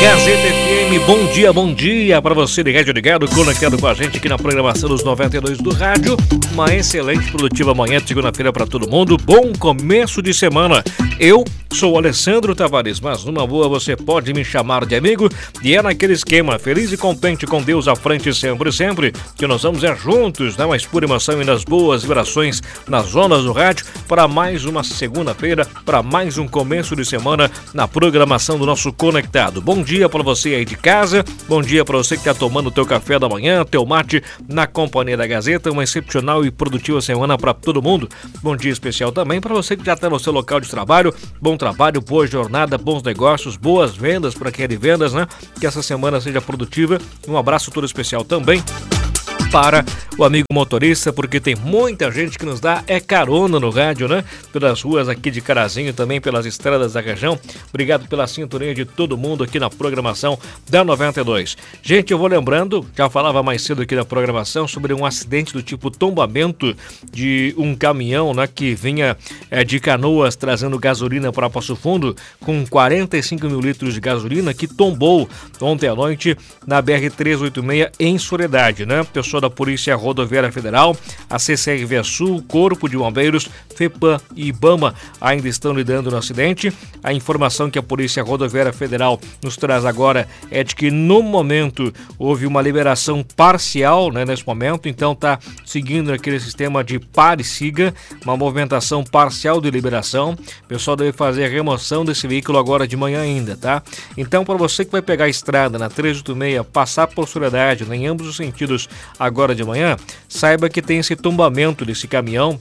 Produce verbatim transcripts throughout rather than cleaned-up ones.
Gazeta F M, bom dia, bom dia para você ligado, ligado, conectado com a gente aqui na programação dos noventa e dois do rádio. Uma excelente, produtiva manhã de segunda-feira para todo mundo. Bom começo de semana. Eu sou o Alessandro Tavares, mas numa boa você pode me chamar de amigo. E é naquele esquema, feliz e contente com Deus à frente sempre, sempre, que nós vamos é juntos, na mais pura emoção e nas boas vibrações nas ondas do rádio, para mais uma segunda-feira, para mais um começo de semana na programação do nosso Conectado. Bom dia para você aí de casa, bom dia para você que está tomando o teu café da manhã, teu mate na companhia da Gazeta, uma excepcional e produtiva semana para todo mundo. Bom dia especial também para você que já está no seu local de trabalho, bom trabalho, boa jornada, bons negócios, boas vendas para quem é de vendas, né? Que essa semana seja produtiva. Um abraço todo especial também para o amigo motorista, porque tem muita gente que nos dá é carona no rádio, né? Pelas ruas aqui de Carazinho, também pelas estradas da região. Obrigado pela sintonia de todo mundo aqui na programação da noventa e dois. Gente, eu vou lembrando, já falava mais cedo aqui na programação sobre um acidente do tipo tombamento de um caminhão, né? Que vinha é, de Canoas trazendo gasolina para Passo Fundo com quarenta e cinco mil litros de gasolina, que tombou ontem à noite na B R trezentos e oitenta e seis em Soledade, né? Pessoal da Polícia Rodoviária Federal, a C C R V Sul, Corpo de Bombeiros, FEPAM e IBAMA ainda estão lidando no acidente. A informação que a Polícia Rodoviária Federal nos traz agora é de que no momento houve uma liberação parcial, né, nesse momento, então está seguindo aquele sistema de pare e siga, uma movimentação parcial de liberação. O pessoal deve fazer a remoção desse veículo agora de manhã ainda, tá? Então, para você que vai pegar a estrada na trezentos e oitenta e seis, passar por Soledade, né, em ambos os sentidos, agora de manhã, saiba que tem esse tombamento desse caminhão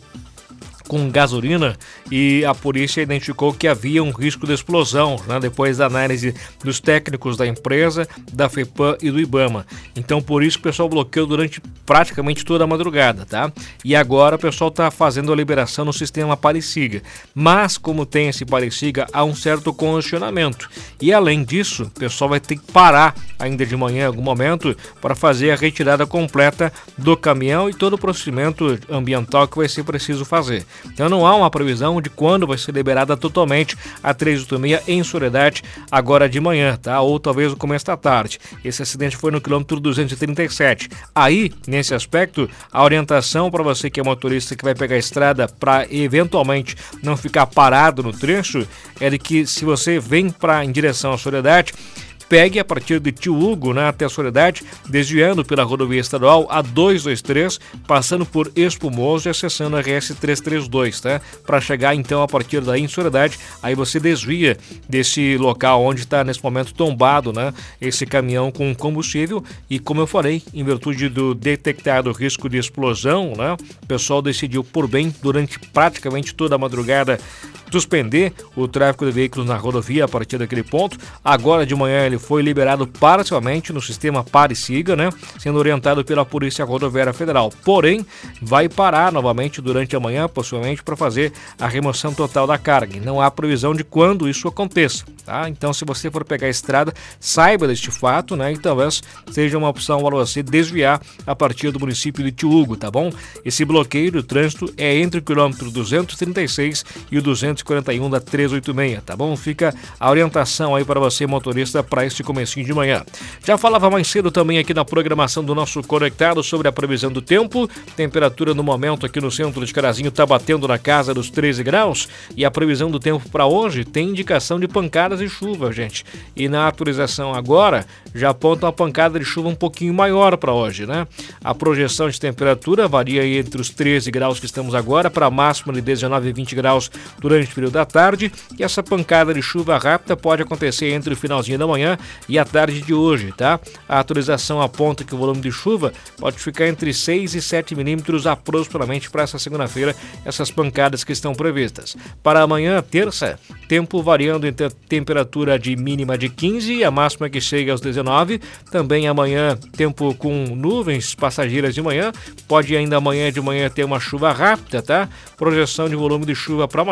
com gasolina e a polícia identificou que havia um risco de explosão, né, depois da análise dos técnicos da empresa, da FEPAM e do IBAMA. Então, por isso que o pessoal bloqueou durante praticamente toda a madrugada, tá? E agora o pessoal está fazendo a liberação no sistema pare-siga. Mas, como tem esse pare-siga, há um certo congestionamento. E, além disso, o pessoal vai ter que parar ainda de manhã em algum momento para fazer a retirada completa do caminhão e todo o procedimento ambiental que vai ser preciso fazer. Então não há uma previsão de quando vai ser liberada totalmente a trezentos e oitenta e seis em Soledade agora de manhã, tá? Ou talvez no começo da tarde. Esse acidente foi no quilômetro duzentos e trinta e sete. Aí, nesse aspecto, a orientação para você que é motorista que vai pegar a estrada para eventualmente não ficar parado no trecho é de que se você vem pra, em direção à Soledade, pegue a partir de Tio Hugo, né, até a Soledade, desviando pela rodovia estadual A duzentos e vinte e três, passando por Espumoso e acessando a R S trezentos e trinta e dois, tá? Para chegar então a partir daí em Soledade, aí você desvia desse local onde está nesse momento tombado, né, esse caminhão com combustível e, como eu falei, em virtude do detectado risco de explosão, né, o pessoal decidiu por bem, durante praticamente toda a madrugada, suspender o tráfego de veículos na rodovia a partir daquele ponto. Agora de manhã ele foi liberado parcialmente no sistema pare-siga, né, sendo orientado pela Polícia Rodoviária Federal. Porém, vai parar novamente durante a manhã, possivelmente, para fazer a remoção total da carga. Não há previsão de quando isso aconteça, tá? Então, se você for pegar a estrada, saiba deste fato, né, e talvez seja uma opção para você desviar a partir do município de Tio Hugo, tá bom? Esse bloqueio do trânsito é entre o quilômetro duzentos e trinta e seis e o duzentos e quarenta e um da trezentos e oitenta e seis, tá bom? Fica a orientação aí para você, motorista, para este comecinho de manhã. Já falava mais cedo também aqui na programação do nosso Conectado sobre a previsão do tempo. Temperatura no momento aqui no centro de Carazinho está batendo na casa dos treze graus e a previsão do tempo para hoje tem indicação de pancadas de chuva, gente. E na atualização agora já aponta uma pancada de chuva um pouquinho maior para hoje, né? A projeção de temperatura varia entre os treze graus que estamos agora para a máxima de dezenove e vinte graus durante o período da tarde, e essa pancada de chuva rápida pode acontecer entre o finalzinho da manhã e a tarde de hoje, tá? A atualização aponta que o volume de chuva pode ficar entre seis e sete milímetros aproximadamente para essa segunda-feira, essas pancadas que estão previstas. Para amanhã, terça, tempo variando entre a temperatura de mínima de quinze e a máxima que chega aos dezenove. Também amanhã, tempo com nuvens passageiras de manhã, pode ainda amanhã de manhã ter uma chuva rápida, tá? Projeção de volume de chuva para amanhã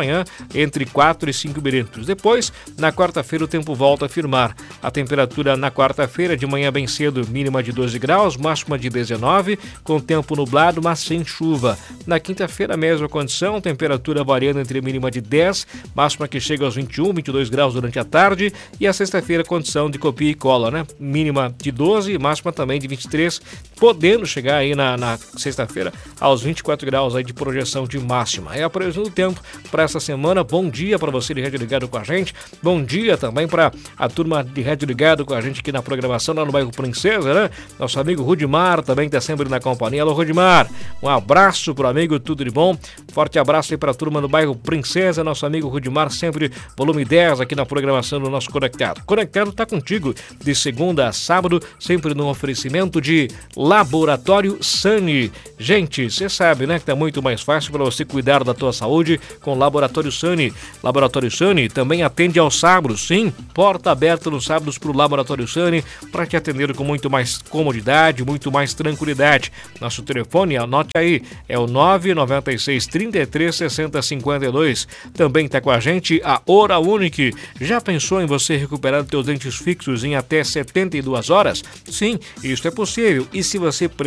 entre quatro e cinco milímetros. Depois, na quarta-feira, o tempo volta a firmar. A temperatura na quarta-feira, de manhã bem cedo, mínima de doze graus, máxima de dezenove, com tempo nublado, mas sem chuva. Na quinta-feira, a mesma condição, temperatura variando entre mínima de dez, máxima que chega aos vinte e um, vinte e dois graus durante a tarde, e a sexta-feira, condição de copia e cola, né? Mínima de doze, máxima também de vinte e três, podendo chegar aí na, na sexta-feira aos vinte e quatro graus aí de projeção de máxima. É a previsão do tempo para essa semana. Bom dia para você de rádio ligado com a gente. Bom dia também para a turma de rádio ligado com a gente aqui na programação lá no bairro Princesa, né? Nosso amigo Rudimar também está sempre na companhia. Alô, Rudimar, um abraço pro amigo, tudo de bom. Forte abraço aí para a turma do bairro Princesa, nosso amigo Rudimar, sempre volume dez aqui na programação do nosso Conectado. Conectado está contigo de segunda a sábado, sempre no oferecimento de Laboratório Sani. Gente, você sabe, né, que tá muito mais fácil para você cuidar da tua saúde com Laboratório Sani. Laboratório Sani também atende aos sábados, sim, porta aberta nos sábados para o Laboratório Sani, para te atender com muito mais comodidade, muito mais tranquilidade. Nosso telefone, anote aí, é o nove nove seis, trinta e três, sessenta, cinquenta e dois. Também está com a gente a Ora Unique. Já pensou em você recuperar teus dentes fixos em até setenta e duas horas? Sim, isso é possível. E se você